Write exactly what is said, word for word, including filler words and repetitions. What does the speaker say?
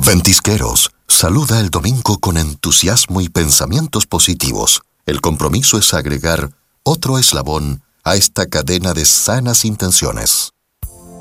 Ventisqueros, saluda el domingo con entusiasmo y pensamientos positivos. El compromiso es agregar otro eslabón a esta cadena de sanas intenciones.